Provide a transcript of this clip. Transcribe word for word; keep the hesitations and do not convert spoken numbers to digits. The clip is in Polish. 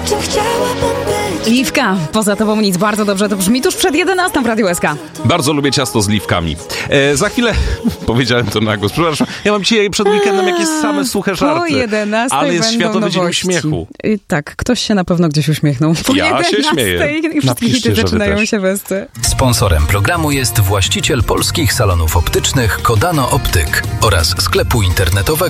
czym chciałabym być. Liwka, poza tobą nic, bardzo dobrze to brzmi tuż przed jedenastą w Radiu S K. Bardzo lubię ciasto z liwkami. E, za chwilę, powiedziałem to na głos, przepraszam, ja mam dzisiaj przed weekendem jakieś same suche żarty. Po jedenastej ale jest będą Światowy nowości. Dzień Uśmiechu. I tak, ktoś się na pewno gdzieś uśmiechnął. Po Ja się śmieję. jedenastej i wszystkie Napiszcie, hity że wy zaczynają też. się westy. Sponsorem programu jest właściciel polskich salonów optycznych Kodano Optyk oraz sklepu internetowego